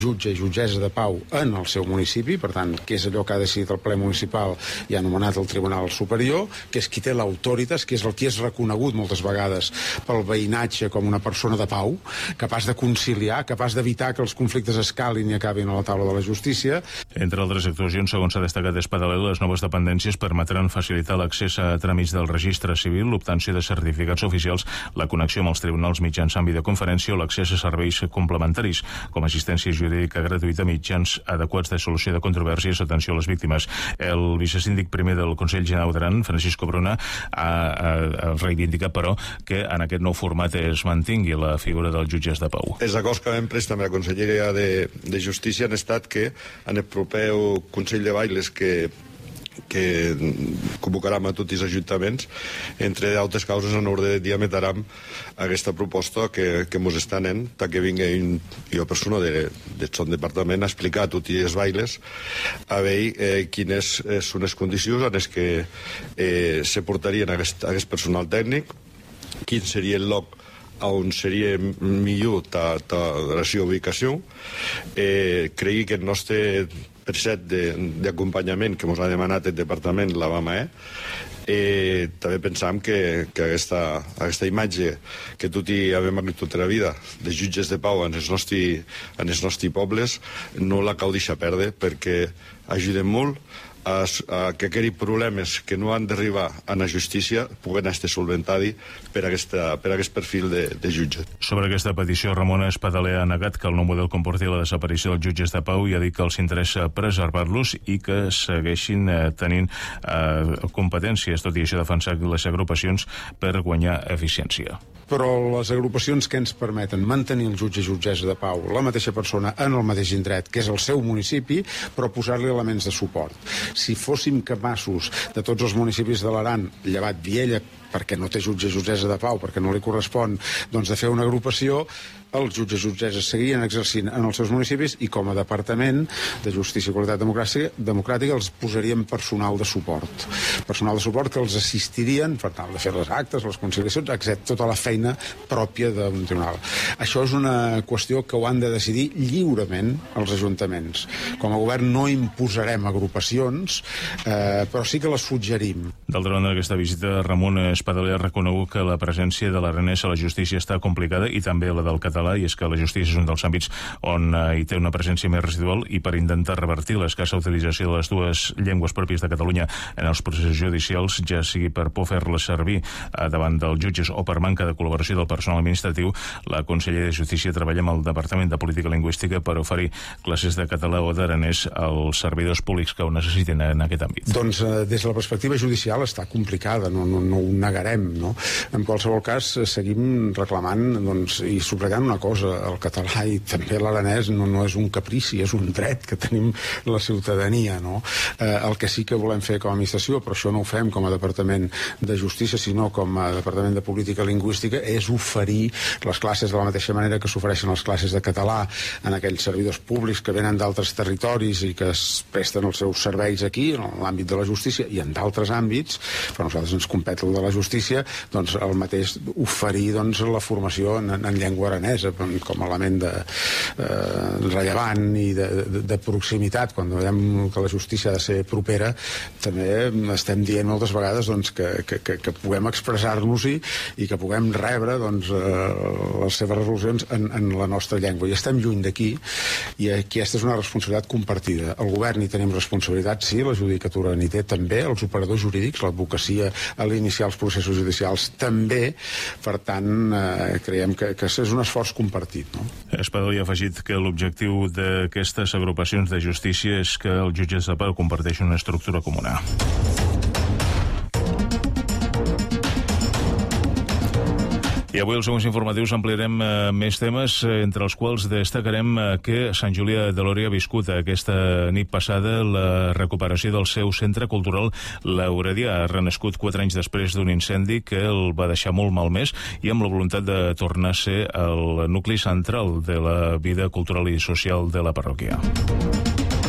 jutge i jutgessa de pau en el seu municipi, per tant, que és allò que ha decidit el ple municipal i ha anomenat el Tribunal Superior, que és qui té l'autoritas, que és el qui és reconegut moltes vegades pel veïnatge com una persona de pau, capaç de conciliar, capaç d'evitar que els conflictes escalin i acabin a la taula de la justícia. Entre altres actuacions, segons s'ha destacat Espadaler, les noves dependències permetran facilitar l'accés a tràmits del registre civil, l'obtenció de certificats oficials, la connexió amb els tribunals mitjançant videoconferència o l'accés a serveis complementaris, com assistència jurídica gratuïta, mitjans adequats de solució de controvèrsies, atenció a les víctimes. El vicesíndic primer del Consell General d'Aran, Francisco Bruna, ha reivindicat, però, que en aquest nou format es mantingui la figura dels jutges de pau. Els acords que vam prestar amb la Conselleria de Justícia han estat que en el proper Consell de Bailes que convocarem a tots els ajuntaments, entre d'altres causes en ordre de dia metrem aquesta proposta que ens està anant, que vingui una persona del seu departament a explicar a tots els bailes a veure quines són les condicions en les que se portarien aquest personal tècnic, quin seria el lloc on seria millor la seva ubicació. Cregui que el nostre preset d'acompanyament que ens ha demanat el departament la vam també pensam que aquesta imatge que tots hem hagut tota la vida de jutges de pau en els nostres pobles no la cal deixar perdre, perquè ajuden molt a que aquells problemes que no han d'arribar a la justícia puguen estar solventats per aquest perfil de jutge. Sobre aquesta petició, Ramon Espadaler ha negat que el nou model comporti la desaparició dels jutges de pau i ha dit que els interessa preservar-los i que segueixin tenint competències, tot i això defensar les agrupacions per guanyar eficiència. Però les agrupacions que ens permeten mantenir el jutge i jutgessa de pau, la mateixa persona en el mateix indret, que és el seu municipi, però posar-li elements de suport. Si fóssim capaços de tots els municipis de l'Aran, llevat Viella, perquè no té jutge i jutgessa de pau, perquè no li correspon, doncs de fer una agrupació, els jutges i jutgesses seguien exercint en els seus municipis i com a Departament de Justícia i Qualitat Democràtica els posaríem personal de suport. Personal de suport que els assistirien per tal de fer les actes, les conciliacions, etc. Tota la feina pròpia d'un tribunal. Això és una qüestió que ho han de decidir lliurement els ajuntaments. Com a govern no imposarem agrupacions, però sí que les suggerim. D'altra banda, d'aquesta visita, Ramon Espadaler ha reconegut que la presència de l'aranès a la justícia està complicada i també la del català, i és que la justícia és un dels àmbits on hi té una presència més residual i per intentar revertir l'escassa utilització de les dues llengües pròpies de Catalunya en els processos judicials, ja sigui per por fer-les servir davant dels jutges o per manca de col·laboració del personal administratiu, la Conselleria de Justícia treballa amb el Departament de Política Lingüística per oferir classes de català o d'aranès als servidors públics que ho necessiten en aquest àmbit. Doncs des de la perspectiva judicial està complicada, no ho negarem, no? En qualsevol cas, seguim reclamant i subratllant una cosa, el català i també l'aranès no és un caprici, és un dret que tenim la ciutadania, no? El que sí que volem fer com a administració, però això no ho fem com a Departament de Justícia, sinó com a Departament de Política Lingüística, és oferir les classes de la mateixa manera que s'ofereixen les classes de català en aquells servidors públics que venen d'altres territoris i que es presten els seus serveis aquí, en l'àmbit de la justícia i en d'altres àmbits, però a nosaltres ens compet el de la justícia, doncs el mateix oferir la formació en llengua aranesa com a element rellevant i de proximitat. Quan veiem que la justícia ha de ser propera, també estem dient moltes vegades que puguem expressar-nos-hi i que puguem rebre les seves resolucions en la nostra llengua. I estem lluny d'aquí, i aquesta és una responsabilitat compartida. El govern hi tenim responsabilitat, sí, la judicatura n'hi té també, els operadors jurídics, l'advocacia a l'iniciar els processos judicials també. Per tant, creiem que és un esforç compartit, no? Espadaler ha afegit que l'objectiu d'aquestes agrupacions de justícia és que els jutges de pau comparteixin una estructura comuna. I avui els següents informatius ampliarem més temes, entre els quals destacarem que Sant Julià de Lòria ha viscut aquesta nit passada la recuperació del seu centre cultural L'Aurèdia. Ha renascut 4 anys després d'un incendi que el va deixar molt malmès i amb la voluntat de tornar a ser el nucli central de la vida cultural i social de la parròquia.